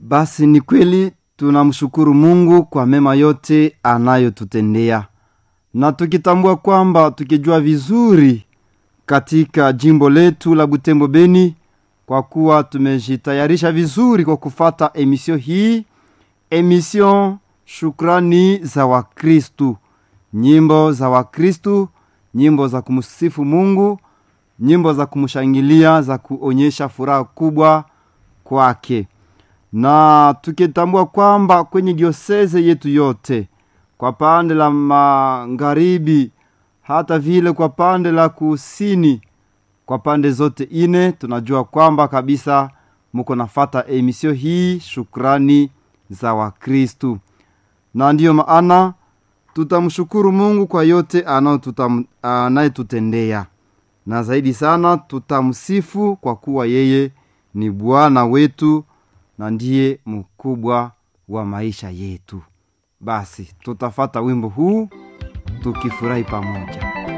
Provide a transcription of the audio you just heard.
Basi ni kweli tunamshukuru Mungu kwa mema yote anayotutendea. Na tukitambua kwamba tukijua vizuri katika jimbo letu la Butembo Beni, kwa kuwa tumejitayarisha vizuri kwa kufata emission hii, emission shukrani za Wakristu, nyimbo za Wakristu, nyimbo za kumsifu Mungu, nyimbo za kumshangilia, za kuonyesha furaha kubwa kwake. Na tukitambua kwamba kwenye diocese yetu yote, kwa pande la magharibi, hata vile kwa pande la kusini, kwa pande zote ine, tunajua kwamba kabisa muko nafata emission hii shukrani za Wakristu. Na ndiyo maana tutamshukuru Mungu kwa yote anayotutendea. Na zaidi sana tutamsifu kwa kuwa yeye ni Bwana wetu na ndiye mkubwa wa maisha yetu. Basi tutafata wimbo huu tukifurahi pamoja.